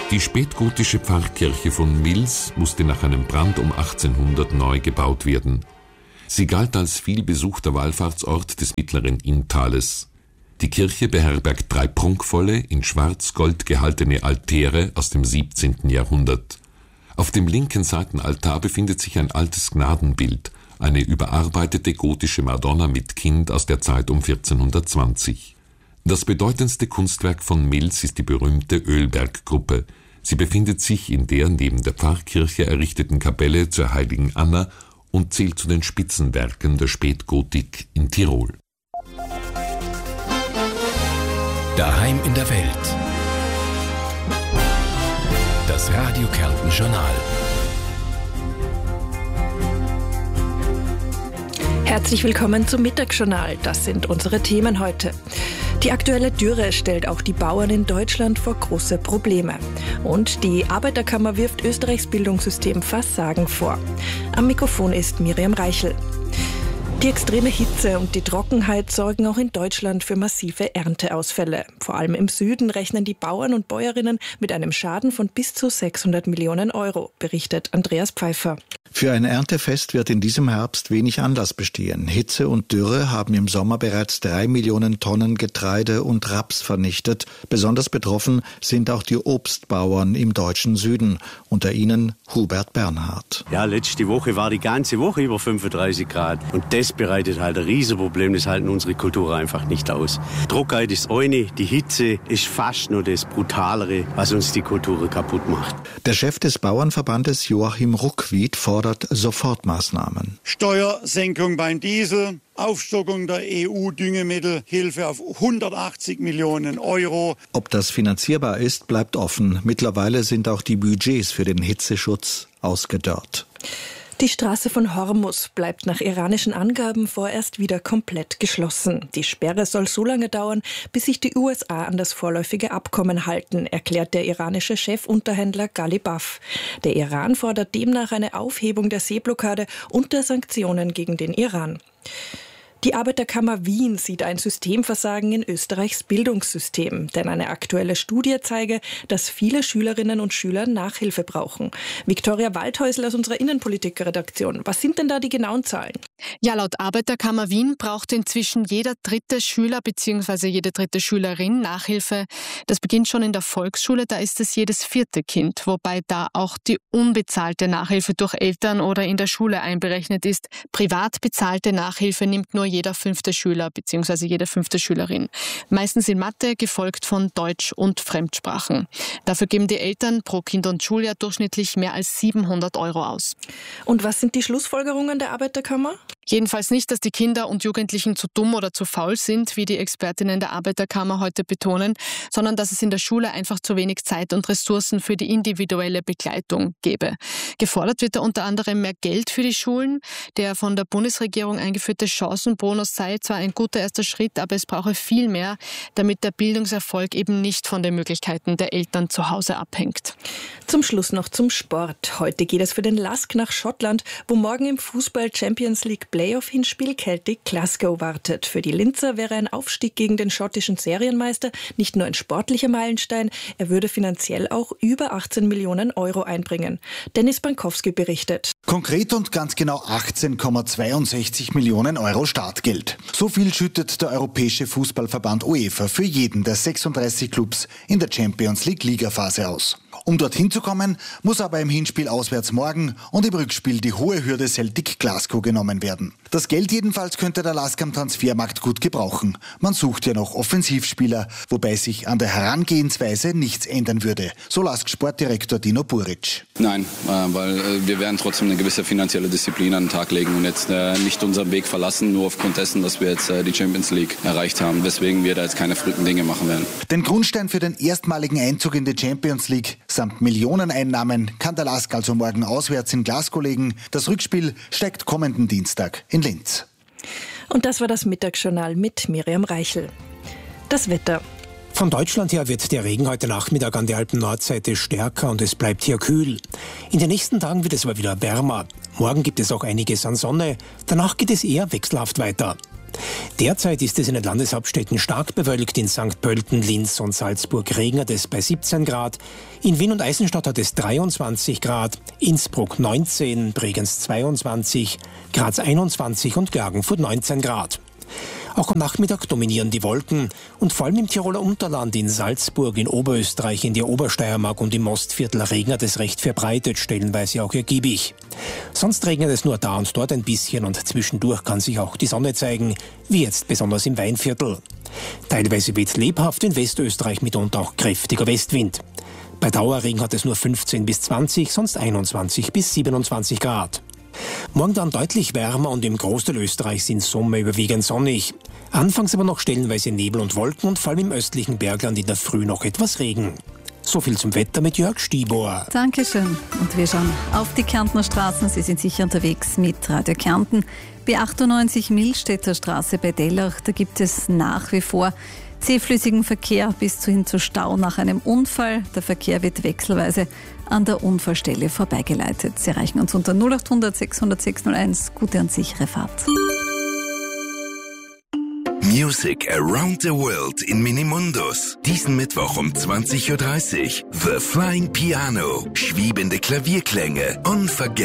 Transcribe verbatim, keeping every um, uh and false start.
Die spätgotische Pfarrkirche von Mils musste nach einem Brand um achtzehnhundert neu gebaut werden. Sie galt als vielbesuchter Wallfahrtsort des mittleren Inntales. Die Kirche beherbergt drei prunkvolle, in Schwarz-Gold gehaltene Altäre aus dem siebzehnten Jahrhundert. Auf dem linken Seitenaltar befindet sich ein altes Gnadenbild, eine überarbeitete gotische Madonna mit Kind aus der Zeit um vierzehnhundertzwanzig. Das bedeutendste Kunstwerk von Mils ist die berühmte Ölberggruppe. Sie befindet sich in der neben der Pfarrkirche errichteten Kapelle zur Heiligen Anna und zählt zu den Spitzenwerken der Spätgotik in Tirol. Daheim in der Welt. Das Radio Kärnten Journal. Herzlich willkommen zum Mittagsjournal. Das sind unsere Themen heute. Die aktuelle Dürre stellt auch die Bauern in Deutschland vor große Probleme. Und die Arbeiterkammer wirft Österreichs Bildungssystem Versagen vor. Am Mikrofon ist Miriam Reichel. Die extreme Hitze und die Trockenheit sorgen auch in Deutschland für massive Ernteausfälle. Vor allem im Süden rechnen die Bauern und Bäuerinnen mit einem Schaden von bis zu sechshundert Millionen Euro, berichtet Andreas Pfeiffer. Für ein Erntefest wird in diesem Herbst wenig Anlass bestehen. Hitze und Dürre haben im Sommer bereits drei Millionen Tonnen Getreide und Raps vernichtet. Besonders betroffen sind auch die Obstbauern im deutschen Süden. Unter ihnen Hubert Bernhard. Ja, letzte Woche war die ganze Woche über fünfunddreißig Grad. Und das bereitet halt ein Riesenproblem. Das halten unsere Kulturen einfach nicht aus. Trockenheit ist eine, die Hitze ist fast nur das Brutalere, was uns die Kulturen kaputt macht. Der Chef des Bauernverbandes Joachim Ruckwied fordert Sofortmaßnahmen. Steuersenkung beim Diesel, Aufstockung der E U-Düngemittelhilfe auf hundertachtzig Millionen Euro. Ob das finanzierbar ist, bleibt offen. Mittlerweile sind auch die Budgets für den Hitzeschutz ausgedörrt. Die Straße von Hormuz bleibt nach iranischen Angaben vorerst wieder komplett geschlossen. Die Sperre soll so lange dauern, bis sich die U S A an das vorläufige Abkommen halten, erklärt der iranische Chefunterhändler Ghalibaf. Der Iran fordert demnach eine Aufhebung der Seeblockade und der Sanktionen gegen den Iran. Die Arbeiterkammer Wien sieht ein Systemversagen in Österreichs Bildungssystem, denn eine aktuelle Studie zeige, dass viele Schülerinnen und Schüler Nachhilfe brauchen. Viktoria Waldhäusl aus unserer Innenpolitik-Redaktion. Was sind denn da die genauen Zahlen? Ja, laut Arbeiterkammer Wien braucht inzwischen jeder dritte Schüler bzw. jede dritte Schülerin Nachhilfe. Das beginnt schon in der Volksschule, da ist es jedes vierte Kind, wobei da auch die unbezahlte Nachhilfe durch Eltern oder in der Schule einberechnet ist. Privat bezahlte Nachhilfe nimmt nur jeder fünfte Schüler bzw. jede fünfte Schülerin. Meistens in Mathe, gefolgt von Deutsch und Fremdsprachen. Dafür geben die Eltern pro Kind und Schuljahr durchschnittlich mehr als siebenhundert Euro aus. Und was sind die Schlussfolgerungen der Arbeiterkammer? Jedenfalls nicht, dass die Kinder und Jugendlichen zu dumm oder zu faul sind, wie die Expertinnen der Arbeiterkammer heute betonen, sondern dass es in der Schule einfach zu wenig Zeit und Ressourcen für die individuelle Begleitung gäbe. Gefordert wird da unter anderem mehr Geld für die Schulen. Der von der Bundesregierung eingeführte Chancenbonus sei zwar ein guter erster Schritt, aber es brauche viel mehr, damit der Bildungserfolg eben nicht von den Möglichkeiten der Eltern zu Hause abhängt. Zum Schluss noch zum Sport. Heute geht es für den Lask nach Schottland, wo morgen im Fußball Champions League Playoff-Hinspiel Celtic Glasgow wartet. Für die Linzer wäre ein Aufstieg gegen den schottischen Serienmeister nicht nur ein sportlicher Meilenstein, er würde finanziell auch über achtzehn Millionen Euro einbringen. Dennis Bankowski berichtet. Konkret und ganz genau achtzehn Komma zweiundsechzig Millionen Euro Startgeld. So viel schüttet der Europäische Fußballverband UEFA für jeden der sechsunddreißig Clubs in der Champions League Ligaphase aus. Um dorthin zu kommen, muss aber im Hinspiel auswärts morgen und im Rückspiel die hohe Hürde Celtic Glasgow genommen werden. Das Geld jedenfalls könnte der Lask am Transfermarkt gut gebrauchen. Man sucht ja noch Offensivspieler, wobei sich an der Herangehensweise nichts ändern würde. So Lask-Sportdirektor Dino Buric. Nein, weil wir werden trotzdem eine gewisse finanzielle Disziplin an den Tag legen und jetzt nicht unseren Weg verlassen, nur aufgrund dessen, dass wir jetzt die Champions League erreicht haben. Weswegen wir da jetzt keine verrückten Dinge machen werden. Den Grundstein für den erstmaligen Einzug in die Champions League samt Millioneneinnahmen kann der Lask also morgen auswärts in Glasgow legen. Das Rückspiel steigt kommenden Dienstag in Linz. Und das war das Mittagsjournal mit Miriam Reichel. Das Wetter. Von Deutschland her wird der Regen heute Nachmittag an der Alpen-Nordseite stärker und es bleibt hier kühl. In den nächsten Tagen wird es aber wieder wärmer. Morgen gibt es auch einiges an Sonne, danach geht es eher wechselhaft weiter. Derzeit ist es in den Landeshauptstädten stark bewölkt. In Sankt Pölten, Linz und Salzburg regnet es bei siebzehn Grad. In Wien und Eisenstadt hat es dreiundzwanzig Grad, Innsbruck neunzehn, Bregenz zweiundzwanzig, Graz einundzwanzig und Klagenfurt neunzehn Grad. Auch am Nachmittag dominieren die Wolken und vor allem im Tiroler Unterland, in Salzburg, in Oberösterreich, in der Obersteiermark und im Mostviertel regnet es recht verbreitet, stellenweise auch ergiebig. Sonst regnet es nur da und dort ein bisschen und zwischendurch kann sich auch die Sonne zeigen, wie jetzt besonders im Weinviertel. Teilweise weht es lebhaft, in Westösterreich mitunter auch kräftiger Westwind. Bei Dauerregen hat es nur fünfzehn bis zwanzig, sonst einundzwanzig bis siebenundzwanzig Grad. Morgen dann deutlich wärmer und im Großteil Österreichs in Summe überwiegend sonnig. Anfangs aber noch stellenweise Nebel und Wolken und vor allem im östlichen Bergland in der Früh noch etwas Regen. So viel zum Wetter mit Jörg Stibor. Dankeschön. Und wir schauen auf die Kärntner Straßen. Sie sind sicher unterwegs mit Radio Kärnten. B achtundneunzig Millstätter Straße bei Dellach, da gibt es nach wie vor zähflüssigen Verkehr bis hin zu Stau nach einem Unfall. Der Verkehr wird wechselweise an der Unfallstelle vorbeigeleitet. Sie erreichen uns unter null acht hundert sechshundert sechshunderteins. Gute und sichere Fahrt. Music Around the World in Minimundus. Diesen Mittwoch um zwanzig Uhr dreißig. The Flying Piano. Schwebende Klavierklänge. Unvergesslich.